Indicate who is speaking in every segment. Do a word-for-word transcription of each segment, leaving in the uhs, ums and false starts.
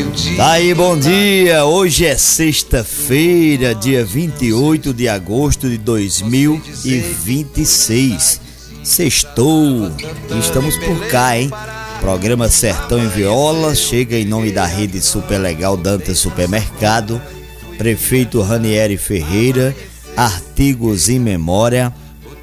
Speaker 1: Daí, bom dia, hoje é sexta-feira, dia vinte e oito de agosto de dois mil e vinte e seis. Sextou, estamos por cá, hein? Programa Sertão em Viola chega em nome da rede Super Legal Dantas Supermercado, Prefeito Ranieri Ferreira, Artigos em Memória,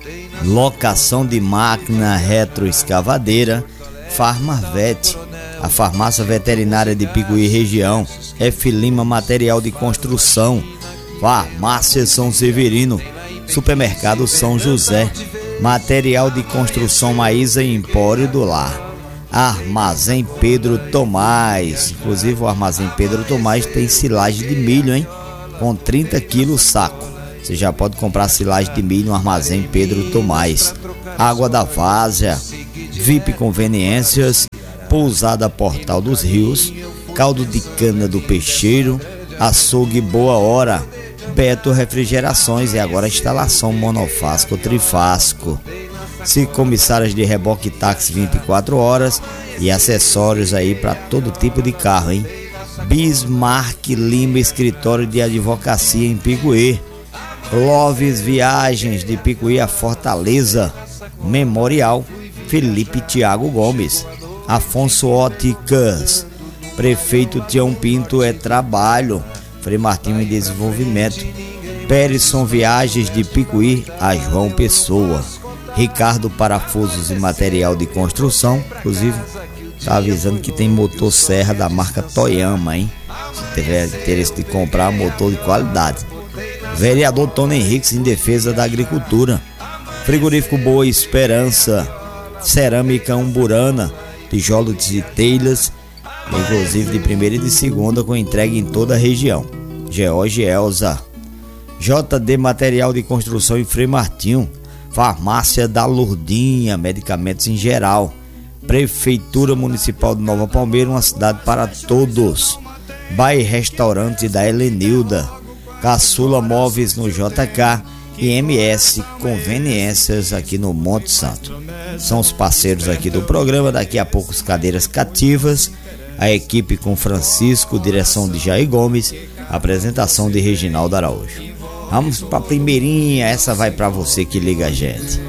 Speaker 1: locação de máquina retroescavadeira, Farmavet, a farmácia veterinária de Picuí região, F. Lima Material de Construção, Farmácia São Severino, Supermercado São José, Material de Construção Maísa e Empório do Lar, Armazém Pedro Tomás, inclusive o Armazém Pedro Tomás tem silagem de milho, hein? Com trinta quilos saco. Você já pode comprar silagem de milho no Armazém Pedro Tomás. Água da Várzea, V I P Conveniências, Pousada Portal dos Rios, Caldo de Cana do Peixeiro, Açougue Boa Hora, Beto Refrigerações e agora instalação monofasco trifasco. Cinco comissárias de reboque táxi vinte e quatro horas e acessórios aí para todo tipo de carro, hein? Bismarck Lima Escritório de Advocacia em Picuí, Loves Viagens de Picuí a Fortaleza, Memorial Felipe Tiago Gomes, Afonso Óticas, Prefeito Tião Pinto é Trabalho, Frei Martinho em Desenvolvimento, Perisson Viagens de Picuí a João Pessoa, Ricardo Parafusos e Material de Construção, inclusive tá avisando que tem motor serra da marca Toyama, hein? Se tiver interesse de comprar motor de qualidade. Vereador Tony Henriques em defesa da agricultura, Frigorífico Boa Esperança, Cerâmica Umburana, tijolos e telhas, inclusive de primeira e de segunda, com entrega em toda a região. George Elza, J D Material de Construção em Frei Martinho, Farmácia da Lourdinha, medicamentos em geral, Prefeitura Municipal de Nova Palmeira, uma cidade para todos. Bai Restaurante da Helenilda, Caçula Móveis no J K e M S Conveniências aqui no Monte Santo. São os parceiros aqui do programa. Daqui a pouco as cadeiras cativas, a equipe com Francisco, direção de Jair Gomes, apresentação de Reginaldo Araújo. Vamos para a primeirinha, essa vai para você que liga a gente.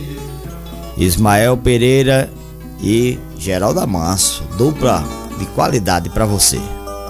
Speaker 1: Ismael Pereira e Geraldo Amanso, dupla de qualidade para você.